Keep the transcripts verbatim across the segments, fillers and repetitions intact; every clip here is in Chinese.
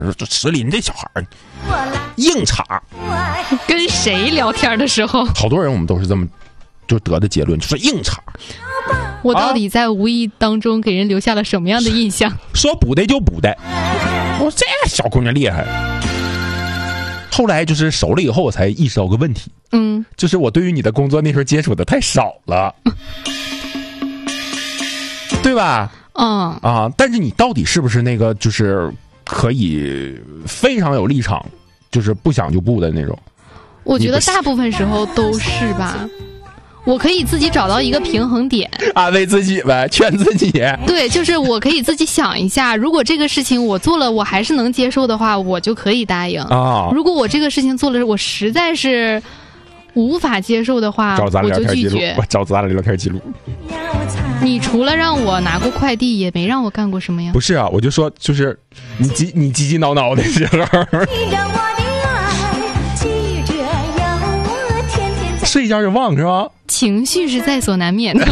说石林这小孩硬茬。 跟谁聊天的时候， 好多人我们都是这么就得的结论，就是硬茬。 我到底在无意当中给人留下了什么样的印象？ 说补的就补的，我说这小姑娘厉害。后来就是熟了以后，我才意识到个问题， 嗯， 就是我对于你的工作那时候接触的太少了，对吧？ 嗯啊，但是你到底是不是那个就是可以非常有立场，就是不想就不的那种？ 我觉得大部分时候都是吧。我可以自己找到一个平衡点， 安慰自己呗，劝自己。 对，就是我可以自己想一下，如果这个事情我做了我还是能接受的话，我就可以答应啊。如果我这个事情做了我实在是无法接受的话，我就拒绝。 我找咱俩聊天记录。 你除了让我拿过快递，也没让我干过什么呀？ 不是啊，我就说，就是你急你急急恼恼的时候。睡一觉就忘是吧？ 情绪是在所难免的。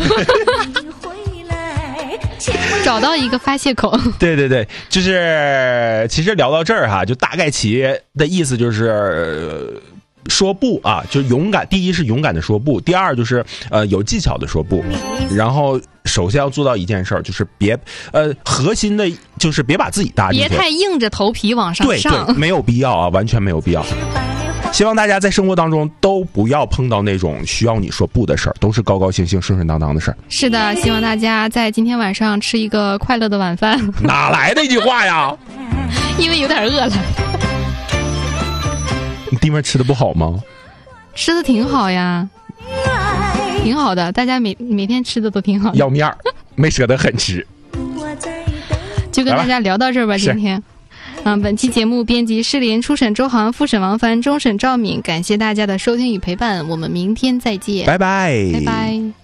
找到一个发泄口。 对对对，就是其实聊到这儿哈，就大概其的意思就是。呃说不啊，就勇敢。第一是勇敢的说不，第二就是呃有技巧的说不。然后首先要做到一件事儿，就是别呃核心的就是别把自己搭进去， 别太硬着头皮往上上。 对对，没有必要啊，完全没有必要。希望大家在生活当中都不要碰到那种需要你说不的事儿，都是高高兴兴、顺顺当当的事儿。 是的，希望大家在今天晚上吃一个快乐的晚饭。 哪来的一句话呀？ 因为有点饿了。 你弟妹吃的不好吗？ 吃的挺好呀，挺好的，大家每每天吃的都挺好的。 要面儿，没舍得狠吃。 就跟大家聊到这儿吧，今天。嗯，本期节目编辑施林，初审周航，复审王凡，终审赵敏，感谢大家的收听与陪伴，我们明天再见， 拜拜， 拜拜。